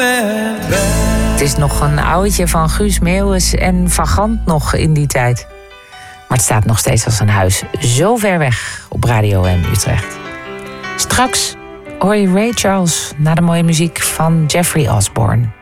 Het is nog een oudje van Guus Meeuwis en Van Gant nog in die tijd. Maar het staat nog steeds als een huis zo ver weg op Radio M Utrecht. Straks hoor je Ray Charles na de mooie muziek van Jeffrey Osborne.